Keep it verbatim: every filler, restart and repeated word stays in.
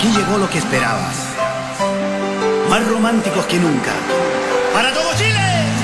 Aquí llegó lo que esperabas. Más románticos que nunca. ¡Para todo Chile!